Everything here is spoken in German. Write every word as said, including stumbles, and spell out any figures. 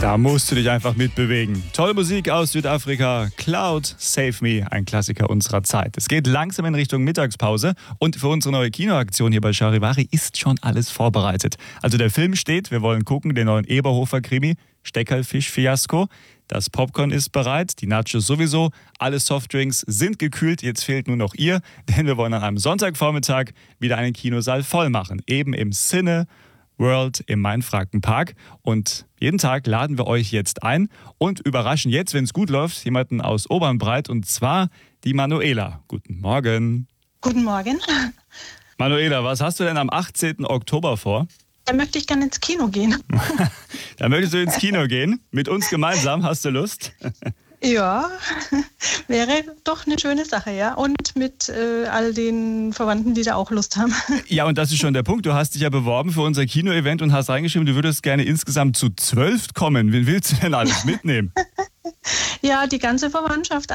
Da musst du dich einfach mitbewegen. Tolle Musik aus Südafrika. Cloud, Save Me, ein Klassiker unserer Zeit. Es geht langsam in Richtung Mittagspause und für unsere neue Kinoaktion hier bei Charivari ist schon alles vorbereitet. Also der Film steht, wir wollen gucken, den neuen Eberhofer-Krimi, Steckerlfisch-Fiasko. Das Popcorn ist bereit, die Nachos sowieso, alle Softdrinks sind gekühlt, jetzt fehlt nur noch ihr, denn wir wollen an einem Sonntagvormittag wieder einen Kinosaal voll machen. Eben im Cine World im Main-Franken-Park. Und jeden Tag laden wir euch jetzt ein und überraschen jetzt, wenn es gut läuft, jemanden aus Obernbreit, und zwar die Manuela. Guten Morgen. Guten Morgen. Manuela, was hast du denn am achtzehnten Oktober vor? Da möchte ich gerne ins Kino gehen. Da möchtest du ins Kino gehen? Mit uns gemeinsam, hast du Lust? Ja, wäre doch eine schöne Sache, ja. Und mit äh, all den Verwandten, die da auch Lust haben. Ja, und das ist schon der Punkt. Du hast dich ja beworben für unser Kino-Event und hast reingeschrieben, du würdest gerne insgesamt zu zwölf kommen. Wen willst du denn alles mitnehmen? Ja, die ganze Verwandtschaft.